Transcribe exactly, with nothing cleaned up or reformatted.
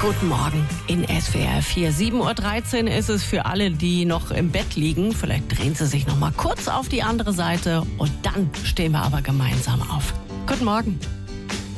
Guten Morgen in S W R vier. sieben Uhr dreizehn ist es für alle, die noch im Bett liegen. Vielleicht drehen Sie sich noch mal kurz auf die andere Seite und dann stehen wir aber gemeinsam auf. Guten Morgen.